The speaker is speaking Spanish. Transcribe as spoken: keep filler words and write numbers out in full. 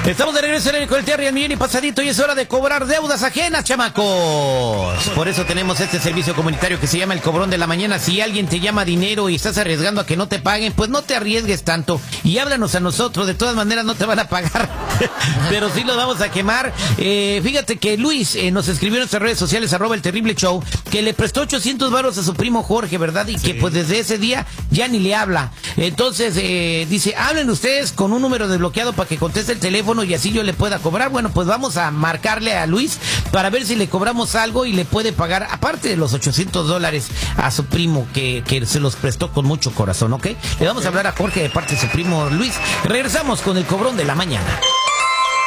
Estamos de regreso en el Colterra al millón y pasadito y es hora de cobrar deudas ajenas, chamacos. Por eso tenemos este servicio comunitario que se llama el Cobrón de la Mañana. Si alguien te llama dinero y estás arriesgando a que no te paguen, pues no te arriesgues tanto y háblanos a nosotros. De todas maneras no te van a pagar, pero sí los vamos a quemar. Eh, fíjate que Luis eh, nos escribió en nuestras redes sociales, arroba el terrible show, que le prestó ochocientos varos a su primo Jorge, ¿verdad? Y sí, que pues desde ese día ya ni le habla. Entonces eh, dice, hablen ustedes con un número desbloqueado para que conteste el teléfono y así yo le pueda cobrar. Bueno, pues vamos a marcarle a Luis para ver si le cobramos algo y le puede pagar, aparte de los ochocientos dólares, a su primo que, que se los prestó con mucho corazón, ¿ok? Le vamos a hablar a Jorge de parte de su primo Luis. Regresamos con el Cobrón de la Mañana.